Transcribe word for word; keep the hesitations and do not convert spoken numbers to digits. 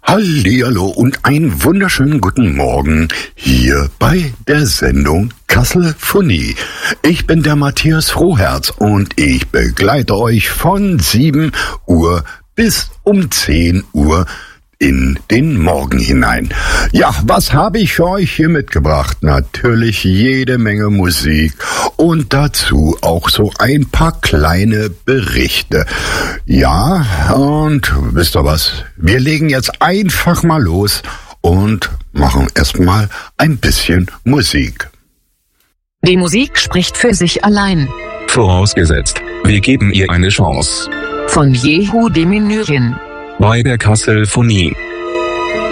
Hallihallo und einen wunderschönen guten Morgen hier bei der Sendung Kasselphonie. Ich bin der Matthias Froherz und ich begleite euch von sieben Uhr bis um zehn Uhr in den Morgen hinein. Ja, was habe ich für euch hier mitgebracht? Natürlich jede Menge Musik und dazu auch so ein paar kleine Berichte. Ja, und wisst ihr was? Wir legen jetzt einfach mal los und machen erstmal ein bisschen Musik. Die Musik spricht für sich allein. Vorausgesetzt, wir geben ihr eine Chance. Von Yehudin Menuhin. Bei der Kasselphonie.